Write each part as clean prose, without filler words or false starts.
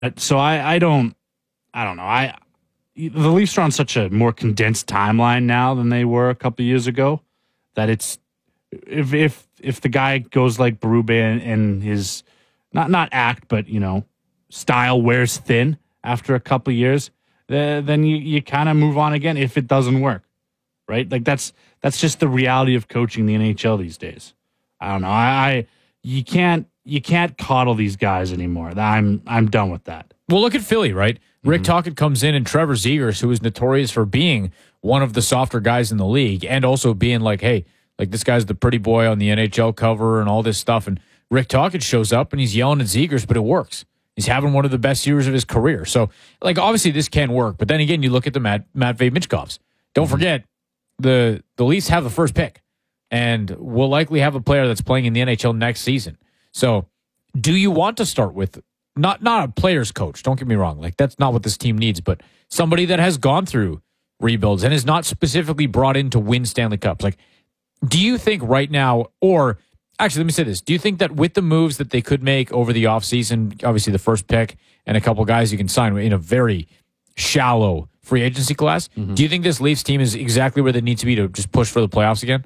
So I don't know. The Leafs are on such a more condensed timeline now than they were a couple of years ago that it's if the guy goes like Berube and his not act but style wears thin after a couple of years, then you kind of move on again if it doesn't work, right? Like that's just the reality of coaching the NHL these days. I don't know. You can't coddle these guys anymore. I'm done with that. Well, look at Philly, right? Rick Tocchet comes in, and Trevor Zegras, who is notorious for being one of the softer guys in the league, and also being like, hey, like this guy's the pretty boy on the NHL cover and all this stuff. And Rick Tocchet shows up and he's yelling at Zegras, but it works. He's having one of the best years of his career. So, like, obviously this can work. But then again, you look at the Matvei Michkovs. Don't forget, the Leafs have the first pick and will likely have a player that's playing in the NHL next season. So, do you want to start with not a player's coach? Don't get me wrong. Like, that's not what this team needs, but somebody that has gone through rebuilds and is not specifically brought in to win Stanley Cups. Like, do you think right now, or actually, let me say this. Do you think that with the moves that they could make over the offseason, obviously the first pick and a couple guys you can sign in a very shallow free agency class, do you think this Leafs team is exactly where they need to be to just push for the playoffs again?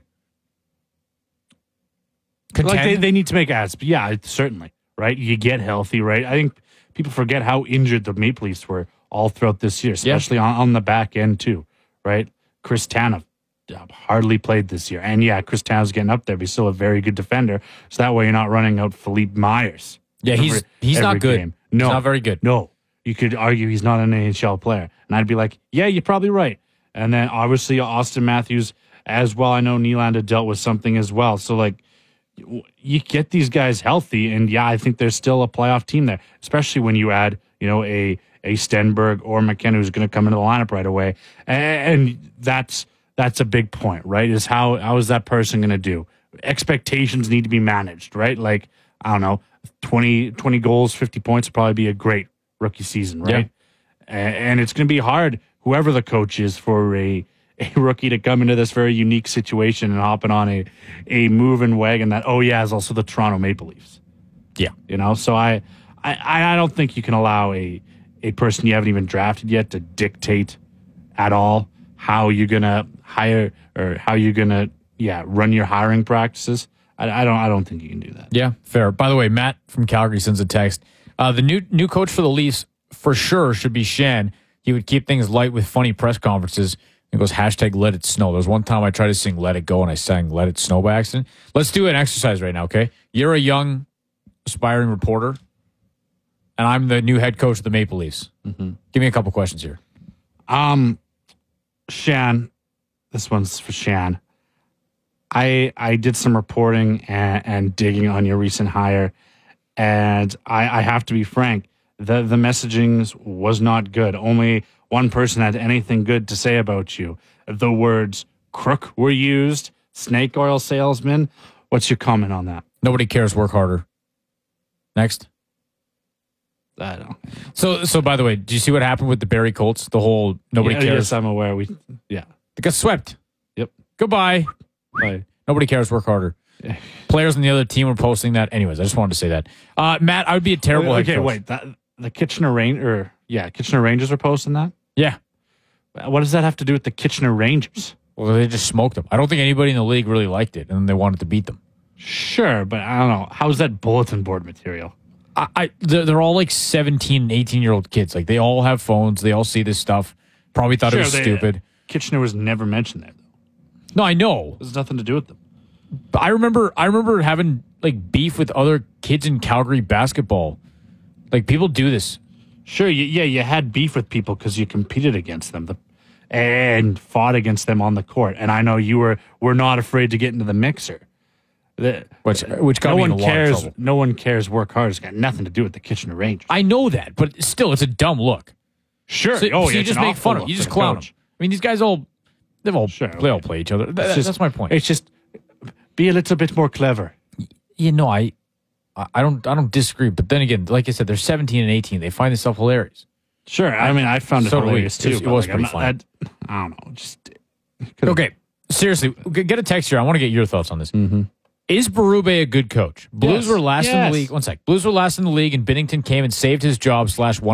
Like they need to make ads. Yeah, certainly. Right? You get healthy, right? I think people forget how injured the Maple Leafs were all throughout this year, especially on the back end too, right? Chris Tanev hardly played this year. And yeah, Chris Tanev's getting up there, but he's still a very good defender. So that way you're not running out Philippe Myers. Yeah, he's not good. Game. No, he's not very good. No. You could argue he's not an NHL player. And I'd be like, yeah, you're probably right. And then obviously Austin Matthews as well. I know Nylander dealt with something as well. So like, you get these guys healthy, and yeah, I think there's still a playoff team there, especially when you add, a Stenberg or McKenna who's going to come into the lineup right away. And that's a big point, right? Is how is that person going to do? Expectations need to be managed, right? Like, I don't know, 20 goals, 50 points would probably be a great rookie season, right? Yeah. And it's going to be hard, whoever the coach is, for a rookie to come into this very unique situation and hopping on a moving wagon that, is also the Toronto Maple Leafs. Yeah. So I don't think you can allow a person you haven't even drafted yet to dictate at all how you're going to hire or how you're going to, run your hiring practices. I don't think you can do that. Yeah, fair. By the way, Matt from Calgary sends a text. The new coach for the Leafs for sure should be Shan. He would keep things light with funny press conferences. It goes #let it snow. There was one time I tried to sing Let It Go and I sang Let It Snow by accident. Let's do an exercise right now, okay? You're a young, aspiring reporter, and I'm the new head coach of the Maple Leafs. Mm-hmm. Give me a couple questions here. Shan, this one's for Shan. I did some reporting and digging on your recent hire, and I have to be frank, the messaging was not good. Only one person had anything good to say about you. The words crook were used, snake oil salesman. What's your comment on that? Nobody cares, work harder. Next. I don't. So by the way, do you see what happened with the Barrie Colts? The whole nobody cares. Yes, I'm aware. They got swept. Yep. Goodbye. Bye. Nobody cares, work harder. Players on the other team were posting that. Anyways, I just wanted to say that. Matt, I would be a terrible head coach. Wait. The Kitchener Rangers are posting that? Yeah. What does that have to do with the Kitchener Rangers? Well, they just smoked them. I don't think anybody in the league really liked it, and they wanted to beat them. Sure, but I don't know. How is that bulletin board material? They're all like 17 and 18-year-old kids. Like, they all have phones. They all see this stuff. Probably thought it was stupid. Kitchener was never mentioned there, though. No, I know. There's nothing to do with them. But I remember having like beef with other kids in Calgary basketball. Like, people do this. Sure, you had beef with people because you competed against them and fought against them on the court. And I know you were not afraid to get into the mixer. Which got me in a lot of trouble. No one cares. Work hard. It's got nothing to do with the Kitchener Rangers. I know that, but still, it's a dumb look. Sure. So you just make fun of them. You just clown them. I mean, these guys they all play each other. That's my point. It's just be a little bit more clever. I don't disagree, but then again, like I said, they're 17 and 18. They find this stuff hilarious. Sure, I mean, I found it hilarious too. It was pretty funny. I don't know. Okay, seriously, get a text here. I want to get your thoughts on this. Mm-hmm. Is Berube a good coach? Blues Yes. were last in the Yes. league. One sec. Blues were last in the league, and Binnington came and saved his job / won